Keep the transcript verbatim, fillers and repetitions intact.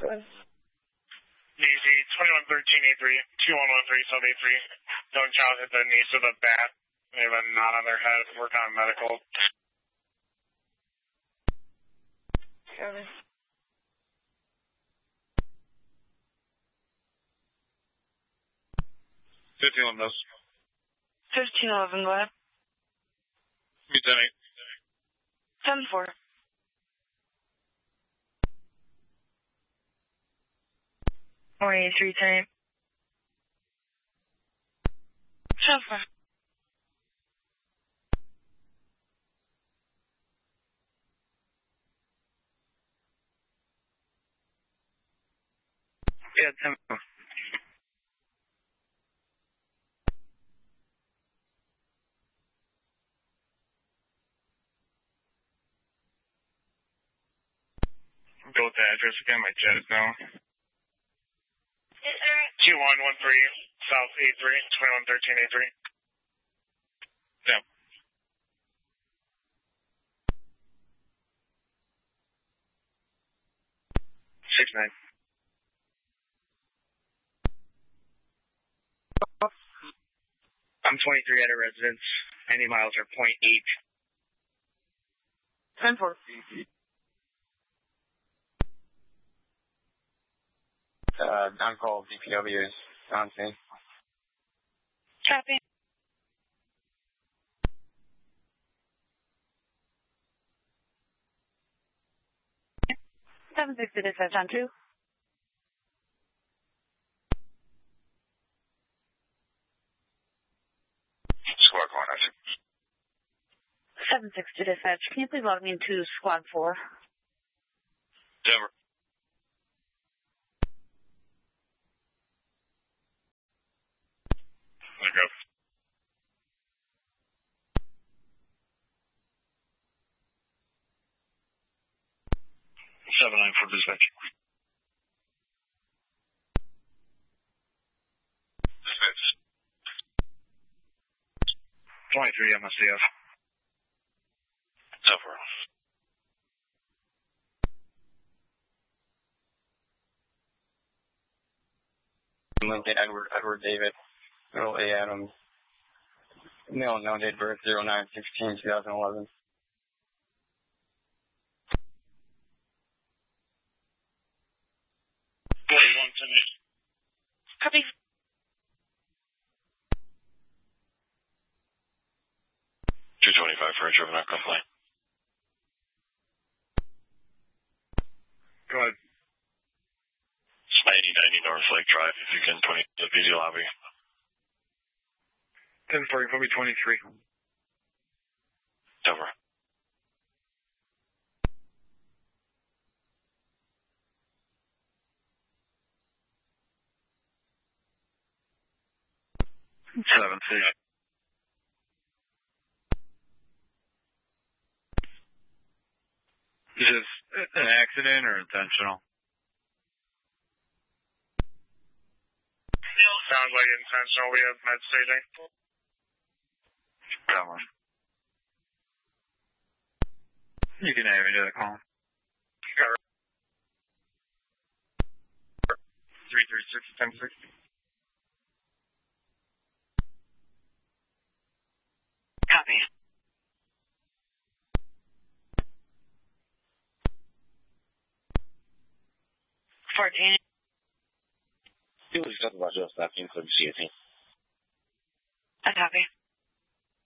Easy, twenty-one thirteen eight three, two one one three seven eight three. Young child hit the knees with a bat. They have a knot on their head. Work on medical. Copy. fifteen eleven, those. fifteen eleven, go ahead. Me ten eight. ten four. one eighty-three, ten eight. ten four. Yeah, ten four. Go with the address again, my jet is down. two one one three, South eight three, twenty-one thirteen eight three. Yeah. six nine. I'm twenty-three at a residence. Any miles are point eight. ten four. Uh, on call D P W is on scene. Copy. seven six to dispatch on two. Squad one, I see. seven six to dispatch. Can you please log me into squad four? Denver. There you go. seven nine for dispatch. Dispatch. twenty-three M S C F. Denver. Lincoln Edward, Edward David, Middle A Adams. Male, no date of birth, zero nine sixteen two thousand eleven. forty-one ten eight. Copy. two twenty-five for a driven out complaint. Go ahead. It's ninety ninety North Lake Drive, if you can, twenty, the P D lobby. ten forty, probably twenty-three. Denver. seven six. Is this an accident or intentional? Sounds like intentional. We have med staging. That one. You can have into the call. three three six, ten sixty. Copy. fourteen. People discuss about just that include C A T.